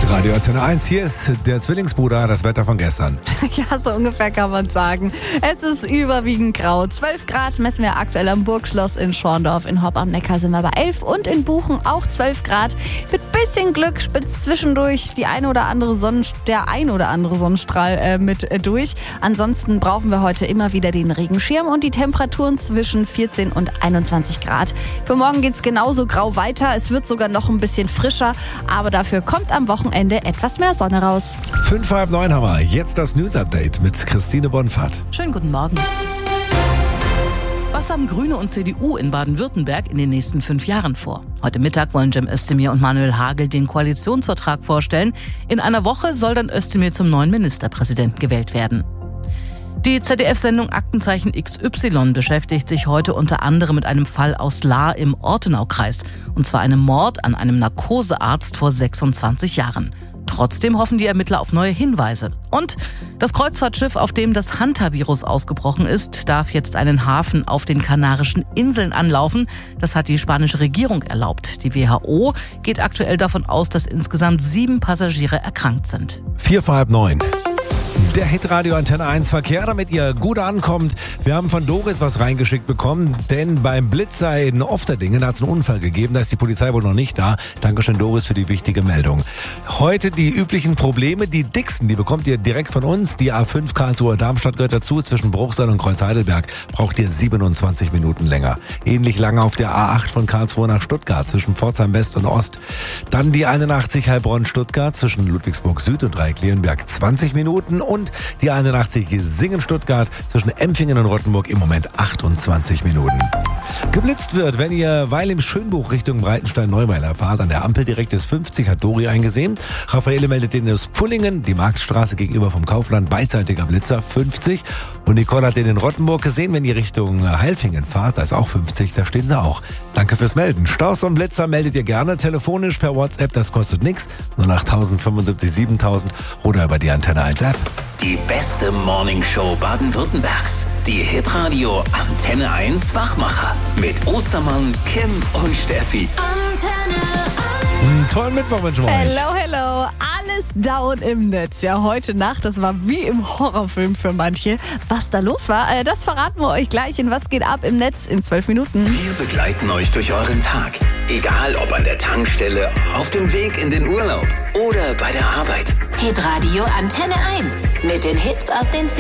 Radio Antenne 1, hier ist der Zwillingsbruder, das Wetter von gestern. Ja, so ungefähr kann man sagen. Es ist überwiegend grau. 12 Grad messen wir aktuell am Burgschloss in Schorndorf. In Hopp am Neckar sind wir bei 11 und in Buchen auch 12 Grad. Mit bisschen Glück spitzt zwischendurch der ein oder andere Sonnenstrahl mit durch. Ansonsten brauchen wir heute immer wieder den Regenschirm und die Temperaturen zwischen 14 und 21 Grad. Für morgen geht es genauso grau weiter. Es wird sogar noch ein bisschen frischer, aber dafür kommt am Wochenende etwas mehr Sonne raus. 5:30 haben wir. Jetzt das News-Update mit Christine Bonfahrt. Schönen guten Morgen. Was haben Grüne und CDU in Baden-Württemberg in den nächsten 5 Jahren vor? Heute Mittag wollen Cem Özdemir und Manuel Hagel den Koalitionsvertrag vorstellen. In einer Woche soll dann Özdemir zum neuen Ministerpräsidenten gewählt werden. Die ZDF-Sendung Aktenzeichen XY beschäftigt sich heute unter anderem mit einem Fall aus Lahr im Ortenaukreis. Und zwar einem Mord an einem Narkosearzt vor 26 Jahren. Trotzdem hoffen die Ermittler auf neue Hinweise. Und das Kreuzfahrtschiff, auf dem das Hantavirus ausgebrochen ist, darf jetzt einen Hafen auf den Kanarischen Inseln anlaufen. Das hat die spanische Regierung erlaubt. Die WHO geht aktuell davon aus, dass insgesamt 7 Passagiere erkrankt sind. 8:45. Der Hitradio Antenne 1 Verkehr, damit ihr gut ankommt. Wir haben von Doris was reingeschickt bekommen, denn beim Blitzer in Ofterdingen hat es einen Unfall gegeben. Da ist die Polizei wohl noch nicht da. Dankeschön, Doris, für die wichtige Meldung. Heute die üblichen Probleme. Die dicksten, die bekommt ihr direkt von uns. Die A5 Karlsruhe-Darmstadt gehört dazu. Zwischen Bruchsal und Kreuzheidelberg braucht ihr 27 Minuten länger. Ähnlich lange auf der A8 von Karlsruhe nach Stuttgart zwischen Pforzheim West und Ost. Dann die 81 Heilbronn-Stuttgart zwischen Ludwigsburg Süd und Dreiecklehenberg 20 Minuten. Und die 81 Singen-Stuttgart zwischen Empfingen und Rottenburg im Moment 28 Minuten. Geblitzt wird, wenn ihr Weil im Schönbuch Richtung Breitenstein-Neuweiler fahrt. An der Ampel direkt ist 50, hat Dori eingesehen. Raffaele meldet den aus Pullingen, die Marktstraße gegenüber vom Kaufland, beidseitiger Blitzer 50. Und Nicole hat den in Rottenburg gesehen, wenn ihr Richtung Heilfingen fahrt, da ist auch 50, da stehen sie auch. Danke fürs Melden. Staus und Blitzer meldet ihr gerne telefonisch per WhatsApp, das kostet nichts. 08000 75 7000 oder über die Antenne 1 App. Die beste Morningshow Baden-Württembergs. Die Hitradio Antenne 1 Wachmacher. Mit Ostermann, Kim und Steffi. Antenne 1. Einen tollen Mittwoch wünschen wir euch. Hello. Alles down im Netz. Ja, heute Nacht, das war wie im Horrorfilm für manche. Was da los war, das verraten wir euch gleich in Was geht ab im Netz in 12 Minuten. Wir begleiten euch durch euren Tag. Egal ob an der Tankstelle, auf dem Weg in den Urlaub oder bei der Arbeit. Hitradio Antenne 1 mit den Hits aus den